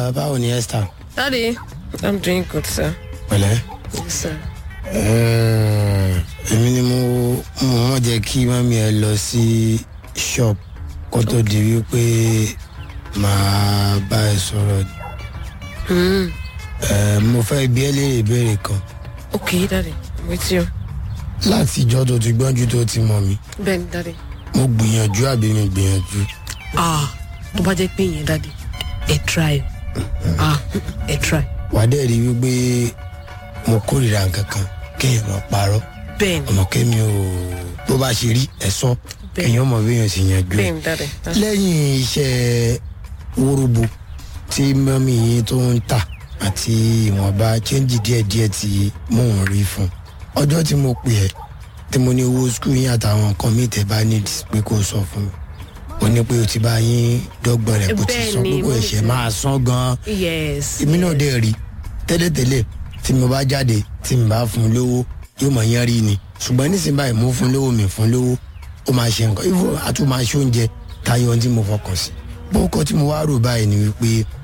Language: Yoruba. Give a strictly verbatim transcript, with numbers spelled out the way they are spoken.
Uh, báwo ni Esther? Daddy, I'm doing good, sir. Pẹ̀lẹ́. Yes, sir. Èmi ni mo mo mọ̀ jẹ́ kí mami ẹ lọ sí shop kó tó di wípé màá bá ẹ sọ̀rọ̀. Mm. Mo fẹ́ bi ẹ́ léèrè ìbéèrè kan. Okay, Daddy, I'm with you. Láti ìjọ́ tó ti gbọ́njú tó ti mọ̀ mí. Ben, Daddy. Mo gbìyànjú àbí mi gbìyànjú. Ah, tó bá jẹ́ pé yẹn, Daddy. Ẹ try. Ah, ẹ try. Wà á dẹ̀ rí wípé mo kórìíra nǹkan kan kéèyàn máa parọ́. Ben. Ọmọ kémi ò bó bá ṣe rí ẹ sọ kéèyàn mọ̀ bí èèyàn sì yanjú ẹ̀. Ben, Daddy. Lẹ́yìn iṣẹ́ wóróbo tí mọ́mí yín tó ń tà àti ìwọ̀nba chẹ́ńjì díẹ̀díẹ̀ tí mò ń rí fún ọjọ́ tí mo pè ẹ́ tí mo ní owó skul yín àtàwọn nǹkan mi tẹ́ bá ní pé kó sọ fún mi ó ní pé o ti bá yín dọ́gbọ̀n rẹ̀ kó ti sọ pé kó ẹ̀ṣẹ̀ máa san gan-an. Yes. Èmi náà dẹ̀ rí tẹ́lẹ̀tẹ́lẹ̀ tí mo bá jáde tí mo bá fún un lówó yóò mọ̀ yẹn rí ni ṣùgbọ́n nísìnyí báyìí mo fún lówó mi fún lówó ó máa ṣe nǹkan ìfọ̀ àtúntò máa ṣe oúnjẹ tayọ ohun tí mo fọkàn sí. bọ́kọ tí mo wá rò báyìí ni wípé